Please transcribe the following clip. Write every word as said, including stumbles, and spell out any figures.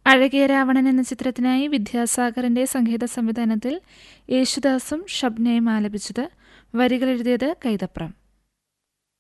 അഴകിയ രാവണൻ എന്ന ചിത്രത്തിനായി വിദ്യാസാഗറിന്റെ സംഗീത സംവിധാനത്തിൽ യേശുദാസും ഷബ്നയും ആലപിച്ചത്. വരികൾ എഴുതിയത് കൈതപ്രം.